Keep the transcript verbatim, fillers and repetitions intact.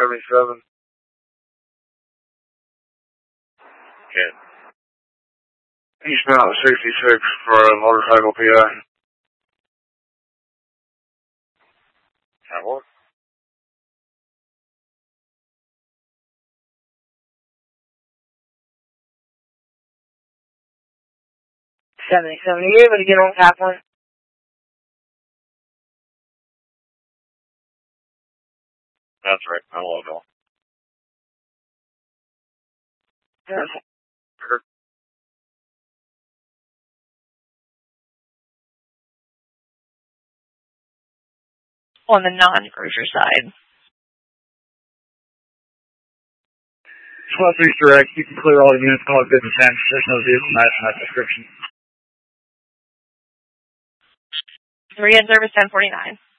seventy-seven. Okay. Eastbound sixty-six for a motorcycle P I. That what? seventy-seven. Are you able to get on Kaplan? That's right. I love it. Perfect. On the non-cruiser side. Southeast direct, you can clear all units, call it business end. There's no vehicle match in that description. Three in service ten forty-nine.